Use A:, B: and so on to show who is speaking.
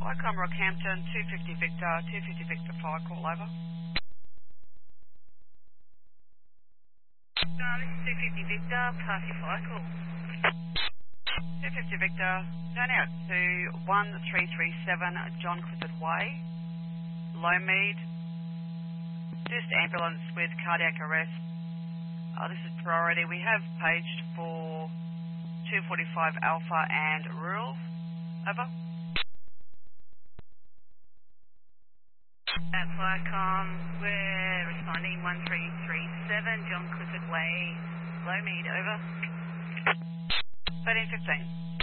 A: Flycom Rockhampton, 250 Victor, 250 Victor fire call over.
B: This is 250 Victor, pass your fire call.
A: 250 Victor, turn out to 1337 John Clifford Way, Lowmead. Just ambulance with cardiac arrest. This is priority. We have paged for 245 Alpha and Rural. Over.
B: At Flycom, we're responding 1337 John Clifford Way, Lowmead, over.
A: 1315.